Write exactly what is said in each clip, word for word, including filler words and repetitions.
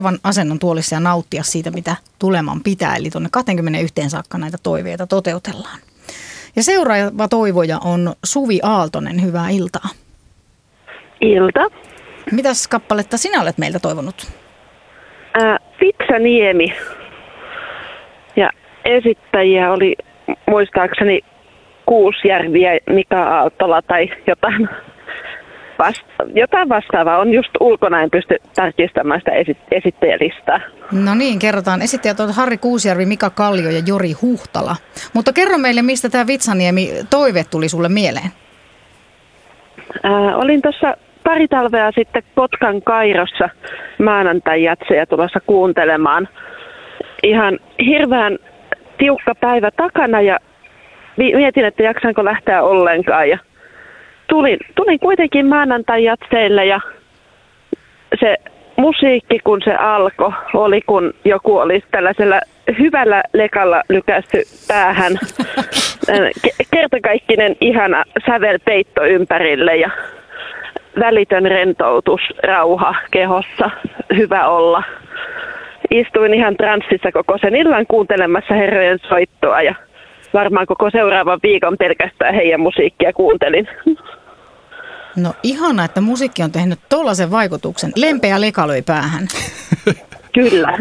asennon tuolissa ja nauttia siitä, mitä tuleman pitää. Eli tuonne kaksikymmentäyksi saakka näitä toiveita toteutellaan. Ja seuraava toivoja on Suvi Aaltonen. Hyvää iltaa. Ilta. Mitäs kappaletta sinä olet meiltä toivonut? Ää, Vitsaniemi. Ja esittäjiä oli muistaakseni Kuusjärvi ja Mika Aaltola tai jotain, vasta- jotain vastaavaa. On just ulkona, en pysty tarkistamaan sitä esi- esittäjälistaa. No niin, kerrotaan. Esittäjät ovat Harri Kuusjärvi, Mika Kallio ja Jori Huhtala. Mutta kerro meille, mistä tämä Vitsaniemi toive tuli sulle mieleen? Ää, olin tuossa pari talvea sitten Kotkan Kairossa maanantai-jatseja tulossa kuuntelemaan. Ihan hirveän tiukka päivä takana ja mietin, että jaksanko lähteä ollenkaan. Ja tulin, tulin kuitenkin maanantai-jatseille ja se musiikki, kun se alkoi, oli kun joku olisi tällaisella hyvällä lekalla lykästy päähän. Kertakaikkinen ihana sävelpeitto ympärille ja välitön rentoutus, rauha kehossa, hyvä olla. Istuin ihan transsissa koko sen illan kuuntelemassa herrojen soittoa ja varmaan koko seuraavan viikon pelkästään heidän musiikkia kuuntelin. No ihana, että musiikki on tehnyt tollaisen vaikutuksen. Lempeä leka löi päähän. Kyllä.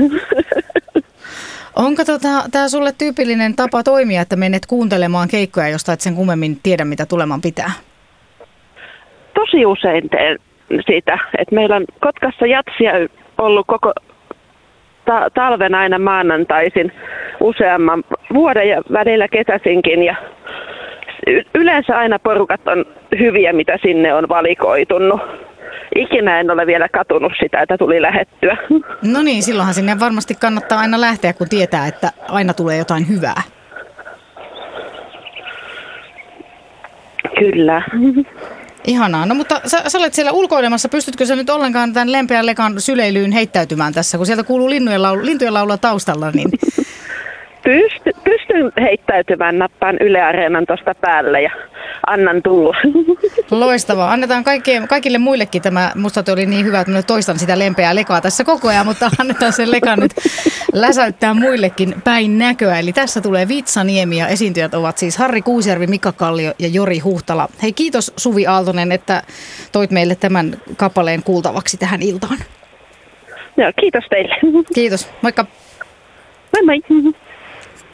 Onko tota, tämä sulle tyypillinen tapa toimia, että menet kuuntelemaan keikkoja, josta et sen kummemmin tiedä, mitä tuleman pitää? Tosi usein teen sitä, että meillä on Kotkassa jatsia ollut koko ta- talven aina maanantaisin useamman vuoden ja välillä kesäsinkin. Ja y- yleensä aina porukat on hyviä, mitä sinne on valikoitunut. Ikinä en ole vielä katunut sitä, että tuli lähettyä. No niin, silloinhan sinne varmasti kannattaa aina lähteä, kun tietää, että aina tulee jotain hyvää. Kyllä. Ihanaa. No mutta sä, sä olet siellä ulkoilemassa. Pystytkö sä nyt ollenkaan tämän lempeän lekan syleilyyn heittäytymään tässä, kun sieltä kuuluu lintujen laulu, lintujen laulua taustalla? Niin... Pysty, pystyn heittäytymään, nappaan Yle Areenan tuosta päälle ja annan tulla. Loistavaa. Annetaan kaikille, kaikille muillekin tämä. Musta oli niin hyvä, että minä toistan sitä lempeää lekaa tässä koko ajan, mutta annetaan sen lekan nyt läsäyttää muillekin päin näköä. Eli tässä tulee Vitsaniemi ja esiintyjät ovat siis Harri Kuusjärvi, Mika Kallio ja Jori Huhtala. Hei, kiitos Suvi Aaltonen, että toit meille tämän kappaleen kuultavaksi tähän iltaan. Joo, kiitos teille. Kiitos. Moikka. Moi moi.